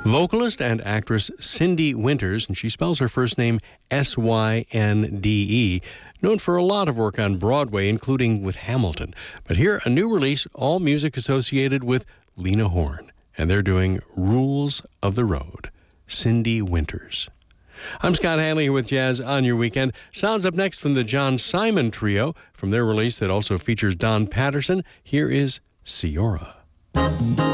Vocalist and actress Cindy Winters, and she spells her first name Synde, known for a lot of work on Broadway, including with Hamilton. But here, a new release, all music associated with Lena Horne, and they're doing Rules of the Road. Cindy Winters. I'm Scott Hanley here with Jazz on Your Weekend. Sounds up next from the John Simon Trio. From their release that also features Don Patterson, here is Ciora.